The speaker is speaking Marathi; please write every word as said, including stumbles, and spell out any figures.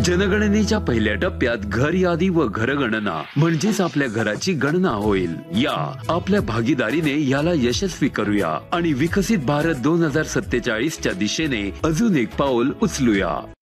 जनगणनेच्या पहिल्या टप्प्यात घर यादी व घरगणना म्हणजेच आपल्या घराची गणना होईल। या आपल्या भागीदारीने याला यशस्वी करूया आणि विकसित भारत दोन हजार सत्तेचाळीस च्या दिशेने अजून एक पाऊल उचलूया।